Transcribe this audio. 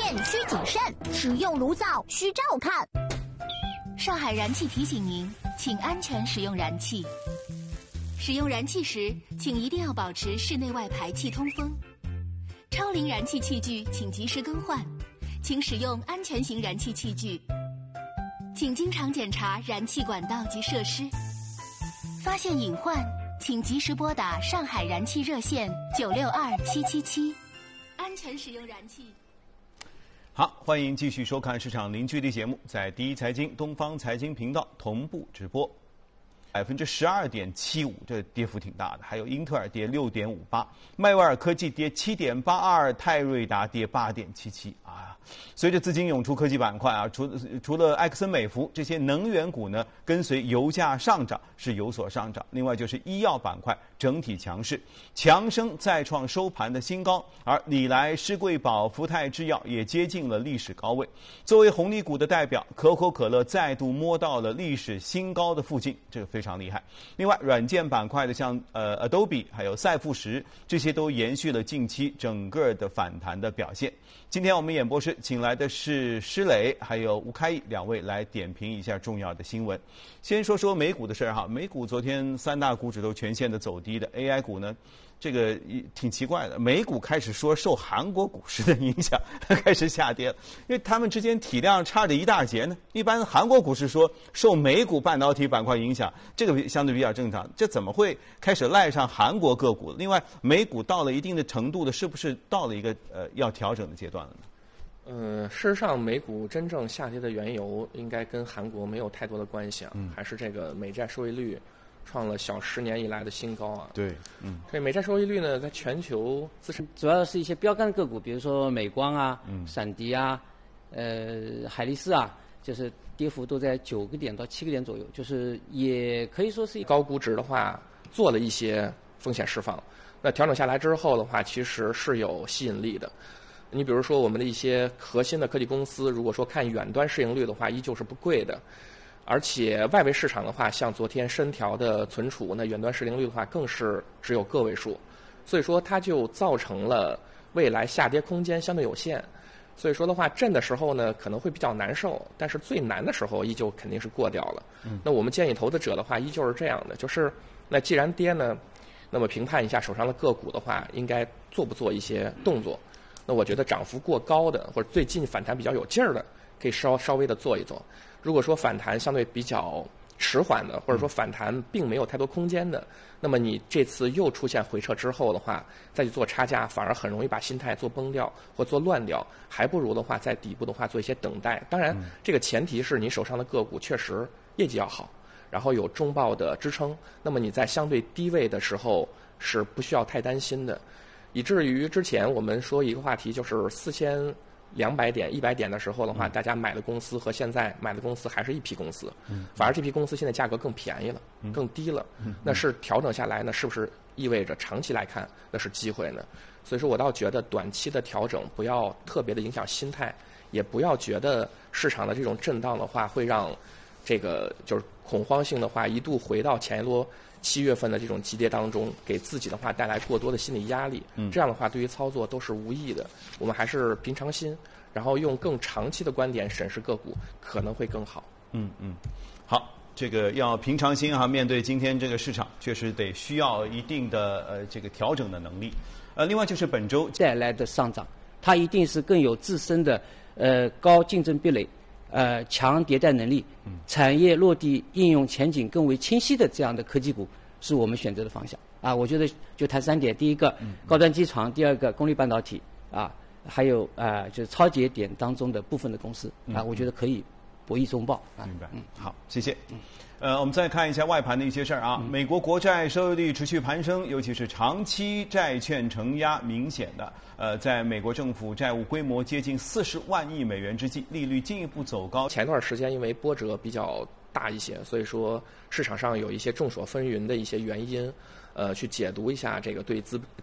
需谨慎，使用炉灶需照看。 上海燃气提醒您，请安全使用燃气。使用燃气时，请一定要保持室内外排气通风。超龄燃气器具请及时更换，请使用安全型燃气器具。请经常检查燃气管道及设施。发现隐患，请及时拨打上海燃气热线962777。安全使用燃气。 好，欢迎继续收看市场零距离节目，在第一财经东方财经频道同步直播。12.75%，这跌幅挺大的。还有英特尔跌6.58%，迈威尔科技跌7.82%，泰瑞达跌8.77%啊。随着资金涌出科技板块啊，除了埃克森美孚这些能源股呢，跟随油价上涨是有所上涨。另外就是医药板块整体强势，强生再创收盘的新高，而礼来、施贵宝、福泰制药也接近了历史高位。作为红利股的代表，可口可乐再度摸到了历史新高的附近，这个非常厉害。另外，软件板块的像Adobe 还有赛富时，这些都延续了近期整个的反弹的表现。今天我们演播室请来的是施磊还有吴开义两位来点评一下重要的新闻。先说说美股的事儿哈，美股昨天三大股指都全线的走低的 ，AI 股呢，这个挺奇怪的，美股开始说受韩国股市的影响开始下跌了，因为他们之间体量差着一大截呢。一般韩国股市说受美股半导体板块影响，这个相对比较正常，这怎么会开始赖上韩国个股？另外，美股到了一定的程度的，是不是到了一个要调整的阶段了呢？ 事实上，美股真正下跌的缘由应该跟韩国没有太多的关系啊，还是这个美债收益率创了小10年以来的新高啊。 对， 这美债收益率呢，在全球资产主要是一些标杆个股，比如说美光啊、闪迪啊、海力士啊，就是跌幅都在9个点到7个点左右，就是也可以说是高估值的话，做了一些风险释放。那调整下来之后的话，其实是有吸引力的。你比如说我们的一些核心的科技公司，如果说看远端市盈率的话，依旧是不贵的。而且外围市场的话，像昨天深调的存储，那远端市盈率的话更是只有个位数，所以说它就造成了未来下跌空间相对有限。所以说的话，震的时候呢可能会比较难受，但是最难的时候依旧肯定是过掉了。那我们建议投资者的话，依旧是这样的，就是那既然跌呢，那么评判一下手上的个股的话，应该做不做一些动作。那我觉得涨幅过高的或者最近反弹比较有劲儿的，可以稍微的做一做。如果说反弹相对比较迟缓的，或者说反弹并没有太多空间的，那么你这次又出现回撤之后的话，再去做差价，反而很容易把心态做崩掉或做乱掉，还不如的话在底部的话做一些等待。当然，这个前提是你手上的个股确实业绩要好，然后有中报的支撑，那么你在相对低位的时候是不需要太担心的。以至于之前我们说一个话题，就是4200点、100点的时候的话，大家买的公司和现在买的公司还是一批公司，反而这批公司现在价格更便宜了，更低了。那是调整下来呢，是不是意味着长期来看那是机会呢？所以说我倒觉得短期的调整不要特别的影响心态，也不要觉得市场的这种震荡的话会让这个就是恐慌性的话一度回到前一波7月份的这种急跌当中，给自己的话带来过多的心理压力，这样的话对于操作都是无益的。我们还是平常心，然后用更长期的观点审视个股，可能会更好。 好，这个要平常心哈，面对今天这个市场，确实得需要一定的这个调整的能力。另外就是本周带来的上涨，它一定是更有自身的高竞争壁垒。强迭代能力，产业落地应用前景更为清晰的这样的科技股，是我们选择的方向啊。我觉得就谈3点：第一个，高端机床；第二个，功率半导体啊，还有就是超节点当中的部分的公司啊，我觉得可以博弈中报啊。 明白，好，谢谢。我们再看一下外盘的一些事儿啊。美国国债收益率持续攀升，尤其是长期债券承压明显的。在美国政府债务规模接近40万亿美元之际，利率进一步走高。 前段时间因为波折比较大一些，所以说市场上有一些众说纷纭的一些原因，去解读一下这个对资